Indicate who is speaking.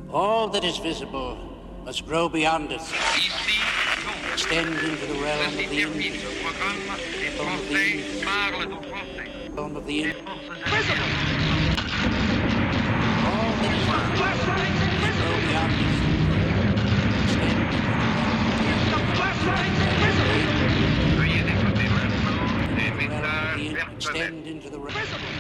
Speaker 1: All that is visible must grow beyond us, extend into the realm of the invisible, realm of the invisible. All that is visible must grow beyond us, extend into the realm of the invisible, extend into the realm.